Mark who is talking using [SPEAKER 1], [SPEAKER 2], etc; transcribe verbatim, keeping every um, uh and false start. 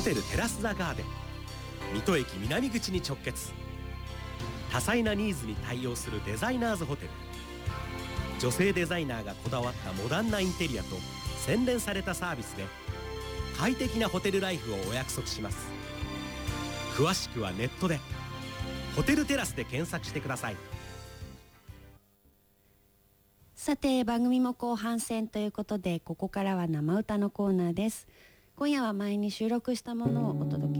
[SPEAKER 1] ホテルテラスザガーデン、水戸駅南口に直結。多彩なニーズに対応するデザイナーズホテル。女性デザイナーがこだわったモダンなインテリアと洗練されたサービスで快適なホテルライフをお約束します。詳しくはネットでホテルテラスで検索してください。
[SPEAKER 2] さて番組も後半戦ということで、ここからは生歌のコーナーです。今夜は前に収録したものをお届け